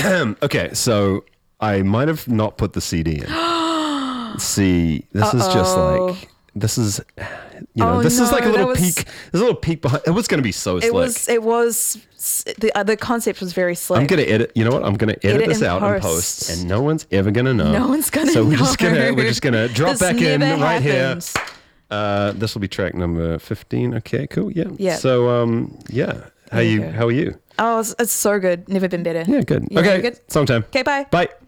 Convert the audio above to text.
Okay, so I might have not put the CD in. See, this is just like, this is, this is like a little peek. There's a little peek behind. It was going to be so slick. It was, the concept was very slick. I'm going to edit, you know what? I'm going to edit this out in post, and no one's ever going to know. No one's going to know. So we're just going to drop back in right here. Here. This will be track number 15. Okay, cool. Yeah. Yeah. So, how are you? Oh, it's so good. Never been better. Yeah, good. Yeah, okay. good? Song time. Okay, bye. Bye.